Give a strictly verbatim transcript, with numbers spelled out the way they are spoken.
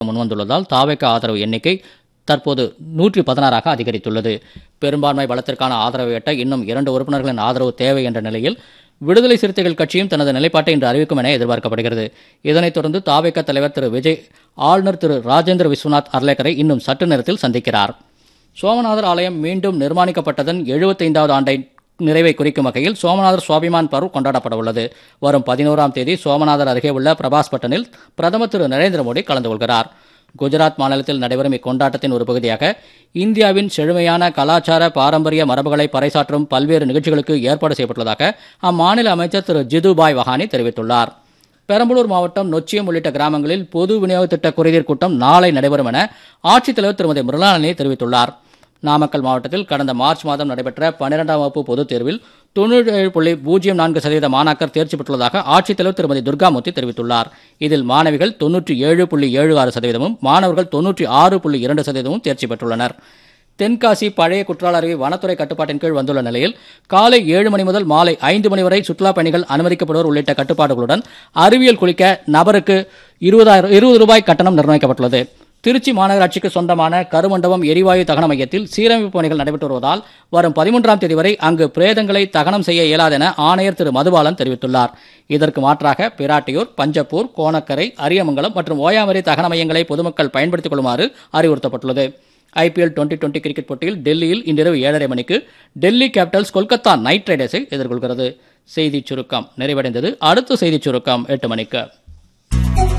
முன்வந்துள்ளதால் தாவேக ஆதரவு எண்ணிக்கை தற்போது நூற்றி பதினாறாக அதிகரித்துள்ளது. பெரும்பான்மை பலத்திற்கான ஆதரவை எட்ட இன்னும் இரண்டு உறுப்பினர்களின் ஆதரவு தேவை என்ற நிலையில் விடுதலை சிறுத்தைகள் கட்சியும் தனது நிலைப்பாட்டை இன்று அறிவிக்கும் என எதிர்பார்க்கப்படுகிறது. இதனைத் தொடர்ந்து தாவேக தலைவர் திரு விஜய் ஆளுநர் திரு ராஜேந்திர விஸ்வநாத் அர்லேக்கரை இன்னும் சற்று நேரத்தில் சந்திக்கிறார். சோமநாதர் ஆலயம் மீண்டும் நிர்மாணிக்கப்பட்டதன் எழுபத்தைந்தாவது ஆண்டை நிறைவை குறிக்கும் வகையில் சோமநாதர் சுவாபிமான் பர்வ் கொண்டாடப்பட உள்ளது. வரும் பதினோராம் தேதி சோமநாதர் அருகே உள்ள பிரபாஸ் பட்டனில் பிரதமர் திரு நரேந்திர மோடி கலந்து கொள்கிறார். குஜராத் மாநிலத்தில் நடைபெறும் இக்கொண்டாட்டத்தின் ஒரு பகுதியாக இந்தியாவின் செழுமையான கலாச்சார பாரம்பரிய மரபுகளை பறைசாற்றும் பல்வேறு நிகழ்ச்சிகளுக்கு ஏற்பாடு செய்யப்பட்டுள்ளதாக அம்மாநில அமைச்சர் திரு ஜிதுபாய் வஹானி தெரிவித்துள்ளார். பெரம்பலூர் மாவட்டம் நொச்சியம் உள்ளிட்ட கிராமங்களில் பொது விநியோக திட்ட குறைதீர் கூட்டம் நாளை நடைபெறும் என ஆட்சித்தலைவர் திருமதி மிருளாளினி தெரிவித்துள்ளார். நாமக்கல் மாவட்டத்தில் கடந்த மார்ச் மாதம் நடைபெற்ற பன்னிரெண்டாம் வகுப்பு பொதுத் தேர்வில் தொன்னூற்றி ஏழு புள்ளி பூஜ்ஜியம் நான்கு சதவீத மாணாக்கர் தேர்ச்சி பெற்றுள்ளதாக ஆட்சித்தலைவர் திருமதி துர்காமூர்த்தி தெரிவித்துள்ளார். இதில் மாணவிகள் தொன்னூற்றி ஏழு புள்ளி ஏழு ஆறு சதவீதமும் மாணவர்கள் தொன்னூற்றி ஆறு புள்ளி இரண்டு சதவீதமும் தேர்ச்சி பெற்றுள்ளனர். தென்காசி பழைய குற்றால அருவி வனத்துறை கட்டுப்பாட்டின் கீழ் வந்துள்ள நிலையில் காலை ஏழு மணி முதல் மாலை ஐந்து மணி வரை சுற்றுலாப் பயணிகள் அனுமதிக்கப்படுவோர் உள்ளிட்ட கட்டுப்பாடுகளுடன் அருவியில் குளிக்க நபருக்கு இருபதாயிரம் இருபது ரூபாய் கட்டணம் நிர்ணயிக்கப்பட்டுள்ளது. திருச்சி மாநகராட்சிக்கு சொந்தமான கருமண்டபம் எரிவாயு தகன மையத்தில் சீரமைப்பு பணிகள் நடைபெற்று வருவதால் வரும் பதிமூன்றாம் தேதி வரை அங்கு பிரேதங்களை தகனம் செய்ய இயலாது என ஆணையர் திரு மதுபாலன் தெரிவித்துள்ளார். இதற்கு மாற்றாக பிராட்டியூர், பஞ்சப்பூர், கோணக்கரை, அரியமங்கலம் மற்றும் ஓயாமரி தகன மையங்களை பொதுமக்கள் பயன்படுத்திக் கொள்ளுமாறு அறிவுறுத்தப்பட்டுள்ளது. ஐபிஎல் டுவெண்டி டுவெண்டி கிரிக்கெட் போட்டியில் டெல்லியில் இன்றிரவு ஏழரை மணிக்கு டெல்லி கேபிட்டல்ஸ் கொல்கத்தா நைட் ரைடர்ஸை எதிர்கொள்கிறது. செய்திச் சுருக்கம் நிறைவடைந்தது. அடுத்த செய்திச் சுருக்கம் எட்டு மணிக்கு.